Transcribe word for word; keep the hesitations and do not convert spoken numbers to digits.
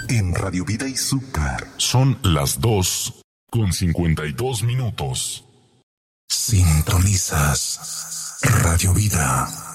en Radio Vida y Azúcar. Son las dos con cincuenta y dos minutos. Sintonizas Radio Vida.